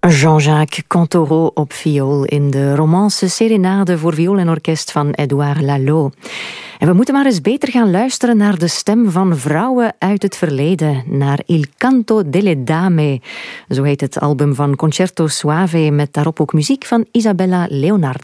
Jean-Jacques Cantaureau op viool in de romance Serenade voor viool en orkest van Édouard Lalo. En we moeten maar eens beter gaan luisteren naar de stem van vrouwen uit het verleden, naar Il Canto delle Dame. Zo heet het album van Concerto Soave, met daarop ook muziek van Isabella Leonardi.